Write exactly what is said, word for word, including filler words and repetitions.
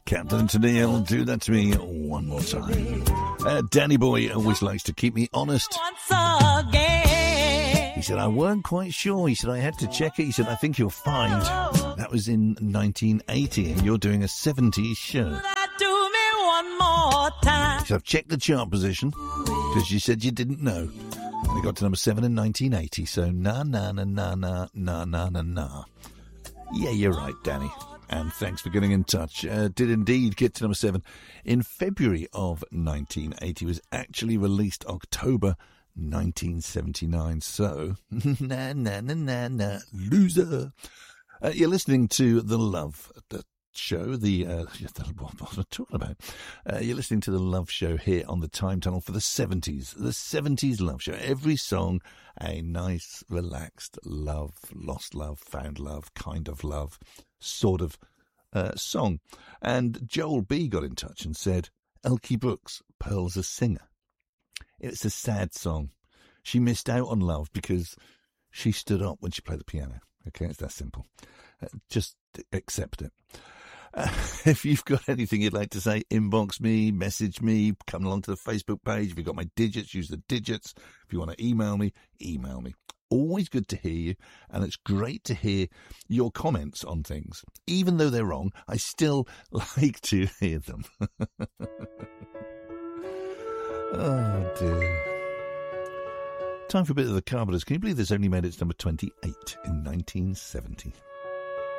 Captain Tennille, do that to me one more time. Uh, Danny Boy always likes to keep me honest. Once again. He said, I weren't quite sure. He said, I had to check it. He said, I think you'll find. That was in nineteen eighty, and you're doing a seventies show. That do me one more time. He said, I've checked the chart position, because you said you didn't know. And it got to number seven in nineteen eighty, so na na na na na na na na na. Yeah, you're right, Danny. And thanks for getting in touch. Uh, did indeed get to number seven in February of nineteen eighty. It was actually released October nineteen seventy-nine. So, na na na na na, loser. Uh, you're listening to The Love the Show. The uh, what was I talking about? Uh, you're listening to The Love Show here on the Time Tunnel for the seventies. The seventies Love Show. Every song, a nice, relaxed love, lost love, found love, kind of love, sort of uh, song. And Joel B got in touch and said, Elkie Brooks, Pearl's a singer. It's a sad song. She missed out on love because she stood up when she played the piano. Okay, it's that simple. Uh, just accept it. Uh, if you've got anything you'd like to say, inbox me, message me, come along to the Facebook page. If you've got my digits, use the digits. If you want to email me, email me. Always good to hear you, and it's great to hear your comments on things. Even though they're wrong, I still like to hear them. Oh, dear. Time for a bit of the Carpenters. Can you believe this only made its number twenty-eight in nineteen seventy?